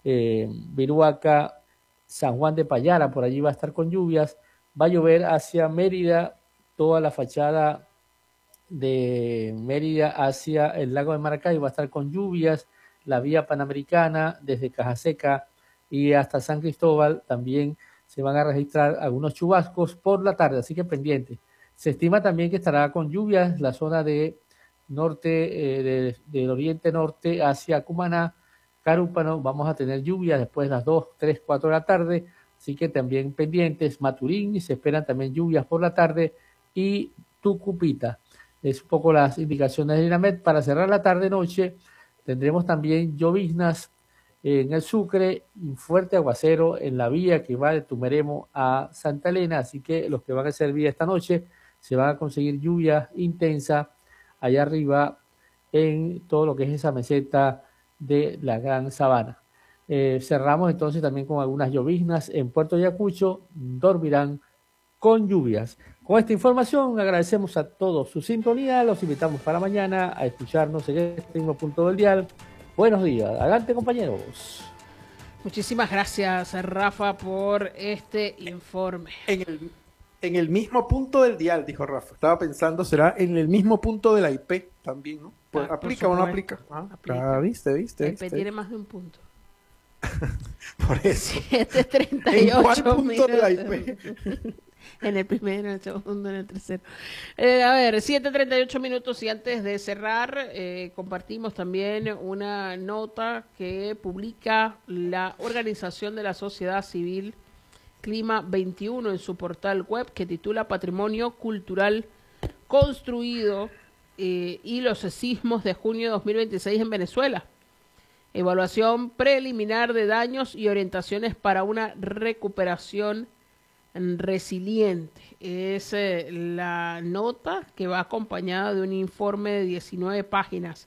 Viruaca, San Juan de Payara, por allí va a estar con lluvias. Va a llover hacia Mérida, toda la fachada de Mérida hacia el lago de Maracay va a estar con lluvias. La vía panamericana desde Cajaseca y hasta San Cristóbal también se van a registrar algunos chubascos por la tarde, así que pendiente. Se estima también que estará con lluvias la zona de norte, del oriente norte hacia Cumaná, Carúpano. Vamos a tener lluvias después de las 2, 3, 4 de la tarde, así que también pendientes. Maturín, y se esperan también lluvias por la tarde, y Tucupita. Es un poco las indicaciones de INAMED. Para cerrar la tarde-noche, tendremos también lloviznas en el Sucre y fuerte aguacero en la vía que va de Tumeremo a Santa Elena, así que los que van a hacer vía esta noche se van a conseguir lluvia intensa allá arriba en todo lo que es esa meseta de la Gran Sabana. Cerramos entonces también con algunas lloviznas en Puerto Ayacucho. Dormirán con lluvias. Con esta información agradecemos a todos su sintonía, los invitamos para mañana a escucharnos en este mismo punto del dial. Buenos días, adelante compañeros. Muchísimas gracias, Rafa, por este informe. En el mismo punto del dial, dijo Rafa. Estaba pensando, será en el mismo punto de la IP también, ¿no? Pues, ¿aplica o no aplica? Aplica. ¿Viste? La IP tiene más de un punto. Por eso. 7:38. ¿En cuál punto de la IP? En el primero, en el segundo, en el tercero. A ver, 7:38 minutos, y antes de cerrar, compartimos también una nota que publica la Organización de la Sociedad Civil Clima 21 en su portal web, que titula Patrimonio Cultural Construido y los sismos de junio de 2026 en Venezuela. Evaluación preliminar de daños y orientaciones para una recuperación resiliente. Es la nota que va acompañada de un informe de 19 páginas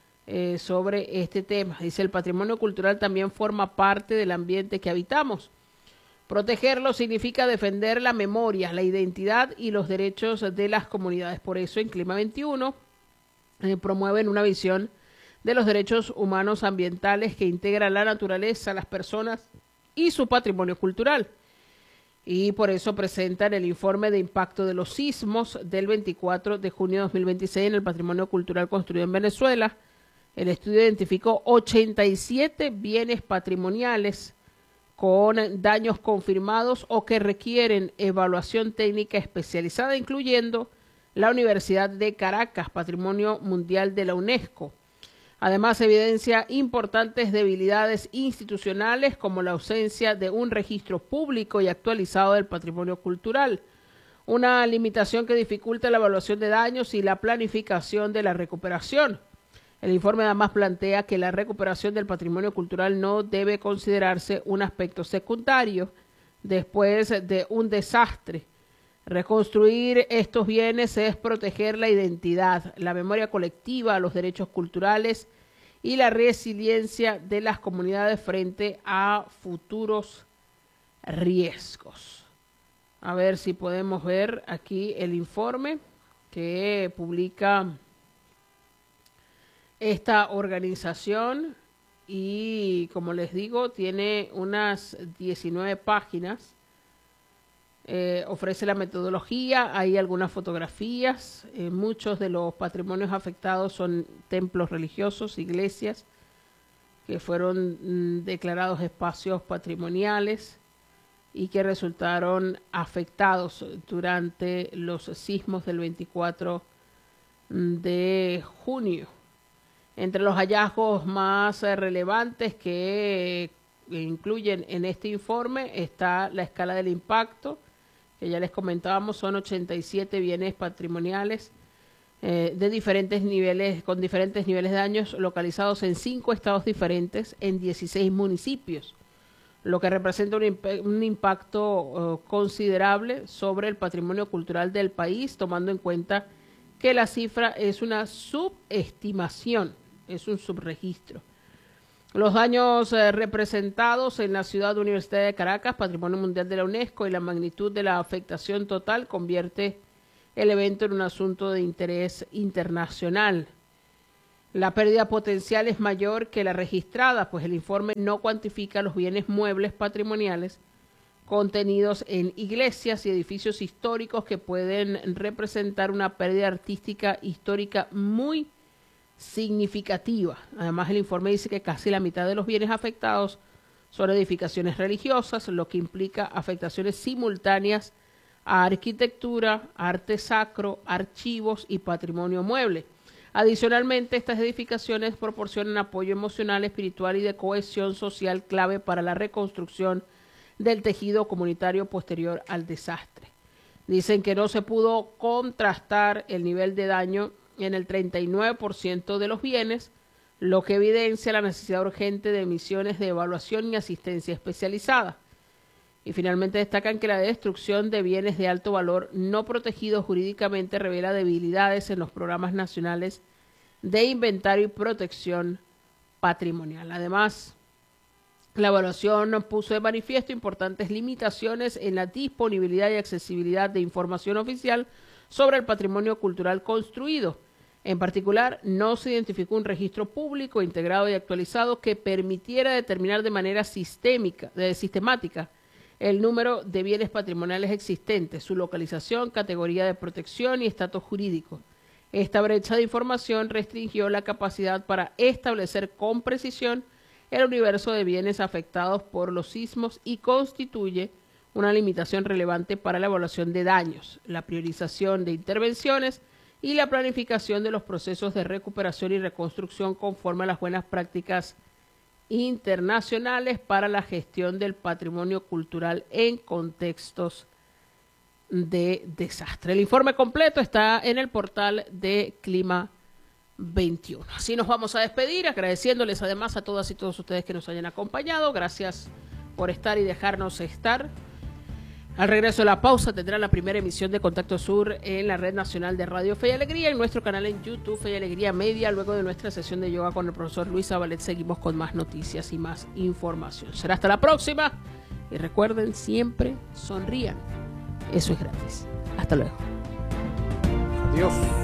sobre este tema. Dice: el patrimonio cultural también forma parte del ambiente que habitamos. Protegerlo significa defender la memoria, la identidad y los derechos de las comunidades. Por eso en Clima 21 promueven una visión de los derechos humanos ambientales que integra la naturaleza, las personas y su patrimonio cultural. Y por eso presentan el informe de impacto de los sismos del 24 de junio de 2026 en el patrimonio cultural construido en Venezuela. El estudio identificó 87 bienes patrimoniales con daños confirmados o que requieren evaluación técnica especializada, incluyendo la Universidad de Caracas, Patrimonio Mundial de la UNESCO. Además, evidencia importantes debilidades institucionales, como la ausencia de un registro público y actualizado del patrimonio cultural, una limitación que dificulta la evaluación de daños y la planificación de la recuperación. El informe además plantea que la recuperación del patrimonio cultural no debe considerarse un aspecto secundario después de un desastre. Reconstruir estos bienes es proteger la identidad, la memoria colectiva, los derechos culturales y la resiliencia de las comunidades frente a futuros riesgos. A ver si podemos ver aquí el informe que publica esta organización, y como les digo, tiene unas 19 páginas. Ofrece la metodología, hay algunas fotografías. Muchos de los patrimonios afectados son templos religiosos, iglesias, que fueron declarados espacios patrimoniales y que resultaron afectados durante los sismos del 24 de junio. Entre los hallazgos más relevantes que incluyen en este informe está la escala del impacto, que ya les comentábamos, son 87 bienes patrimoniales de diferentes niveles, con diferentes niveles de daños, localizados en 5 estados diferentes, en 16 municipios, lo que representa un impacto considerable sobre el patrimonio cultural del país, tomando en cuenta que la cifra es una subestimación, es un subregistro. Los daños representados en la ciudad universitaria de Caracas, Patrimonio Mundial de la UNESCO, y la magnitud de la afectación total convierte el evento en un asunto de interés internacional. La pérdida potencial es mayor que la registrada, pues el informe no cuantifica los bienes muebles patrimoniales contenidos en iglesias y edificios históricos que pueden representar una pérdida artística histórica muy significativa. Además, el informe dice que casi la mitad de los bienes afectados son edificaciones religiosas, lo que implica afectaciones simultáneas a arquitectura, arte sacro, archivos y patrimonio mueble. Adicionalmente, estas edificaciones proporcionan apoyo emocional, espiritual y de cohesión social clave para la reconstrucción del tejido comunitario posterior al desastre. Dicen que no se pudo contrastar el nivel de daño en el 39% de los bienes, lo que evidencia la necesidad urgente de misiones de evaluación y asistencia especializada. Y finalmente destacan que la destrucción de bienes de alto valor no protegidos jurídicamente revela debilidades en los programas nacionales de inventario y protección patrimonial. Además, la evaluación puso de manifiesto importantes limitaciones en la disponibilidad y accesibilidad de información oficial sobre el patrimonio cultural construido. En particular, no se identificó un registro público integrado y actualizado que permitiera determinar de manera sistemática el número de bienes patrimoniales existentes, su localización, categoría de protección y estatus jurídico. Esta brecha de información restringió la capacidad para establecer con precisión el universo de bienes afectados por los sismos y constituye una limitación relevante para la evaluación de daños, la priorización de intervenciones y la planificación de los procesos de recuperación y reconstrucción conforme a las buenas prácticas internacionales para la gestión del patrimonio cultural en contextos de desastre. El informe completo está en el portal de Clima 21. Así nos vamos a despedir, agradeciéndoles además a todas y todos ustedes que nos hayan acompañado. Gracias por estar y dejarnos estar. Al regreso de la pausa tendrán la primera emisión de Contacto Sur en la Red Nacional de Radio Fe y Alegría, en nuestro canal en YouTube Fe y Alegría Media. Luego de nuestra sesión de yoga con el profesor Luis Zabalet seguimos con más noticias y más información. Será hasta la próxima y recuerden, siempre sonrían. Eso es gratis. Hasta luego. Adiós.